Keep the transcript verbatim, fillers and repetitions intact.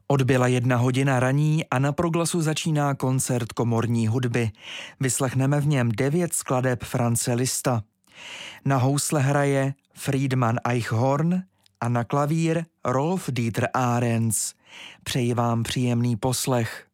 Odbyla jedna hodina raní a na Proglasu začíná koncert komorní hudby. Vyslechneme v něm devět skladeb Franze Liszta. Na housle hraje Friedman Eichhorn a na klavír Rolf Dieter Ahrens. Přeji vám příjemný poslech.